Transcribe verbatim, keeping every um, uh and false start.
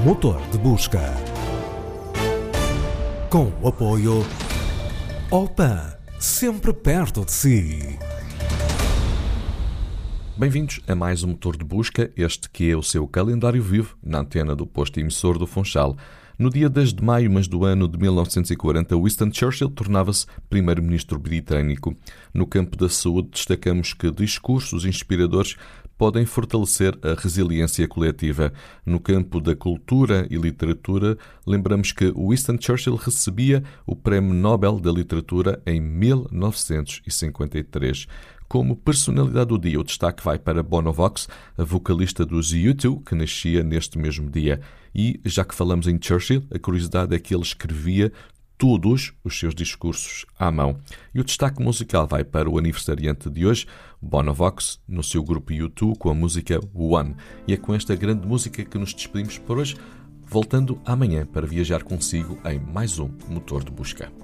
Motor de Busca. Com o apoio Opan, sempre perto de si. Bem-vindos a mais um Motor de Busca, este que é o seu calendário vivo na antena do posto emissor do Funchal. No dia dez de maio, mas do ano de mil novecentos e quarenta, Winston Churchill tornava-se primeiro-ministro britânico. No campo da saúde, destacamos que discursos inspiradores podem fortalecer a resiliência coletiva. No campo da cultura e literatura, lembramos que Winston Churchill recebia o Prémio Nobel da Literatura em mil novecentos e cinquenta e três. Como personalidade do dia, o destaque vai para Bono Vox, a vocalista dos U dois, que nascia neste mesmo dia. E, já que falamos em Churchill, a curiosidade é que ele escrevia todos os seus discursos à mão. E o destaque musical vai para o aniversariante de hoje, Bono Vox, no seu grupo U dois, com a música One. E é com esta grande música que nos despedimos por hoje, voltando amanhã para viajar consigo em mais um Motor de Busca.